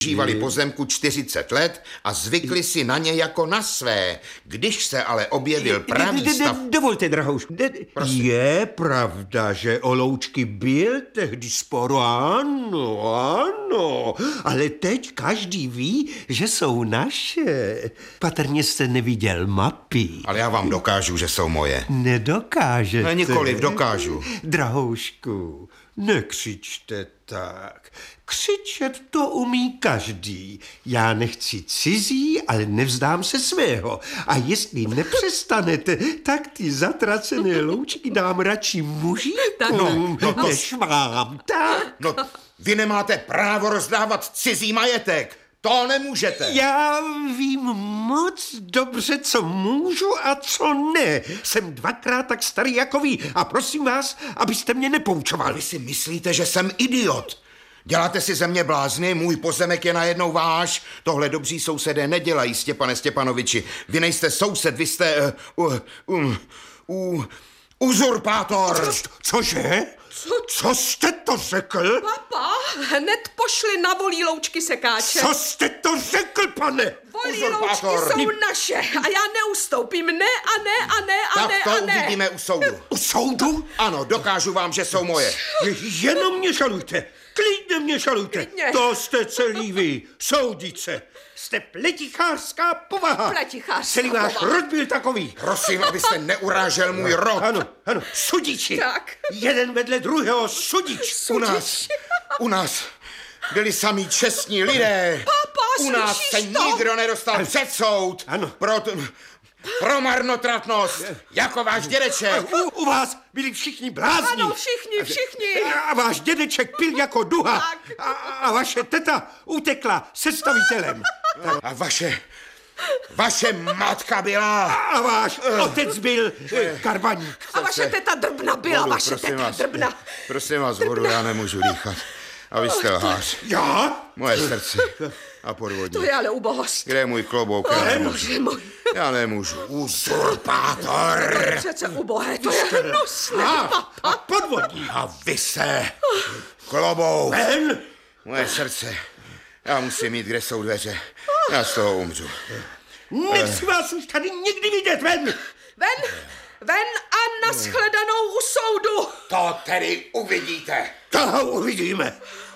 Žívali pozemku 40 let a zvykli si na ně jako na své. Když se ale objevil pravý stav... Dovolte, drahoušku. Je pravda, že o loučky byl tehdy spor, ano. Ale teď každý ví, že jsou naše. Patrně jste neviděl mapy. Ale já vám dokážu, že jsou moje. Nedokážete. Ne, nikoliv, dokážu. Drahoušku, nekřičte tak. Křičet to umí každý. Já nechci cizí, ale nevzdám se svého. A jestli nepřestanete, tak ty zatracené loučky dám radši mužíkům, než vám. Tak. No, vy nemáte právo rozdávat cizí majetek. To nemůžete. Já vím moc dobře, co můžu a co ne. Jsem 2krát tak starý jako vy a prosím vás, abyste mě nepoučovali. Vy si myslíte, že jsem idiot? Děláte si ze mě blázny, můj pozemek je najednou váš. Tohle dobří sousedé nedělají, Stěpane Stěpanoviči. Vy nejste soused, vy jste uzurpátor. Cože? Co jste to řekl? Papa, hned pošli na volí loučky sekáče. Co jste to řekl, pane? Volí loučky jsou naše a já neustoupím. Ne a ne a ne a ne a ne. Tak to uvidíme u soudu. U soudu? Ano, dokážu vám, že jsou moje. Jenom mě žalujte. Klidně mě žalujte. Klidně. To jste celý vy. Soudice. Jste pletichářská povaha. Pletichářská Celý váš povaha. rod byl takový. Prosím, abyste neurážel můj rod. Ano, sudiči. Tak. Jeden vedle druhého sudič. U nás byli samí čestní lidé. Papa, u nás se slyšíš to? nikdo nedostal před soud. Ano. Pro marnotratnost, jako váš dědeček. U vás byli všichni blázni. Ano, všichni. A váš dědeček pil jako duha. Tak. A vaše teta utekla se stavitelem. A vaše matka byla... A váš otec byl karbaník. A vaše teta Drbna byla, Vodu, vaše teta Drbna. Prosím vás, vodu, já nemůžu dýchat. A vy jste lhář. Já? Moje srdce a podvodník. To je ale ubohost. Kde je můj klobouk? Bože můj. Já nemůžu. Uzurpátor. To je přece ubohé, to je hnusné, A podvodník. A vy se. Klobouk. Ven? Moje srdce. Já musím mít, kde jsou dveře. Já z toho umřu. Nechci vás už tady nikdy vidět. Ven! Ven a nashledanou u soudu. To tedy uvidíte. To uvidíme.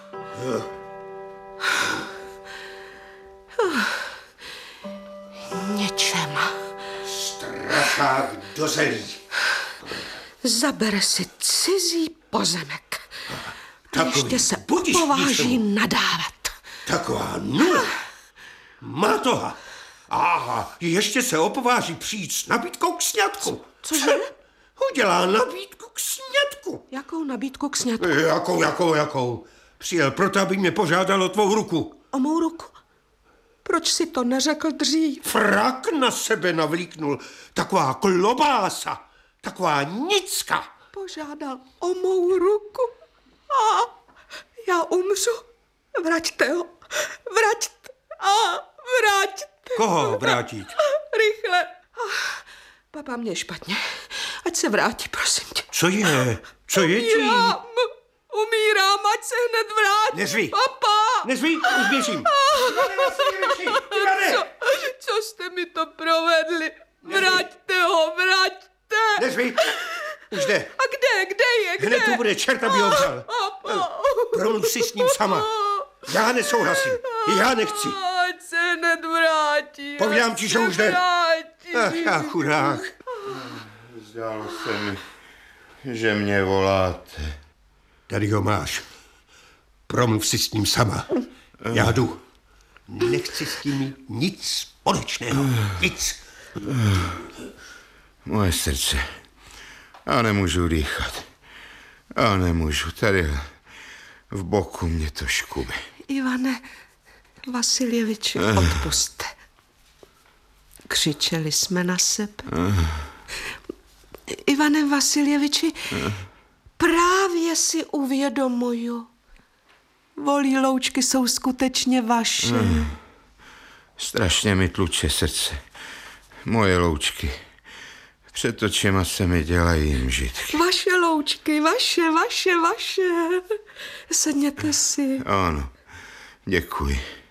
Něčem. Strachák dozelí. Zabere si cizí pozemek. A Takový ještě se budiš pováží ničemu. nadávat. Taková nula. Má toha. A ještě se opováží přijít s nabídkou k sňatku. Cože? Udělá nabídku k sňatku. Jakou nabídku k sňatku? Jakou? Přijel proto, aby mě požádal o tvou ruku. O mou ruku? Proč si to neřekl dřív? Frak na sebe navlíknul. Taková klobása. Taková nicka. Požádal o mou ruku. A já umřu. Vraťte ho. Vraťte. Koho vrátit? Rychle. Papa, mě je špatně. Ať se vrátí, prosím tě. Co je tím? Umírám, ať se hned vrátí. Nezví. Papa. Nezví, už běžím. Co jste mi to provedli? Vraťte ho, vraťte. Nezví, už jde. A kde je? Hned tu bude, čert, aby ho vzal. Promluv si s ním sama. Já nesouhlasím, já nechci. Ať se hned vrátí. Povídám ti, že už jde. Ach, já chudák. Zdálo se mi, že mě voláte. Tady ho máš. Promluv si s ním sama. Já jdu. Nechci s tím mít nic společného. Nic. Moje srdce. Já nemůžu dýchat. Já nemůžu. Tady v boku mě to škubí. Ivane Vasiljeviči, odpusťte. Křičeli jsme na sebe. Ivane Vasiljeviči, právě si uvědomuju. Volí loučky jsou skutečně vaše. Strašně mi tluče srdce. Moje loučky. Před očima se mi dělají mžitky. Vaše loučky, vaše. Sedněte si. Ano, děkuji.